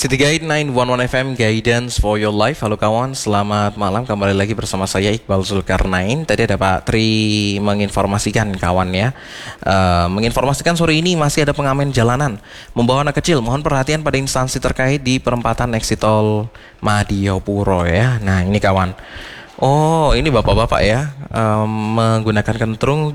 City Guide 911 FM Guidance for Your Life. Halo kawan, selamat malam. Kembali lagi bersama saya Iqbal Zulkarnain. Tadi ada Pak Tri menginformasikan kawan ya. Menginformasikan sore ini masih ada pengamen jalanan membawa anak kecil. Mohon perhatian pada instansi terkait di perempatan exit tol Madiopuro ya. Nah ini kawan. Oh ini bapak-bapak ya, menggunakan kentrung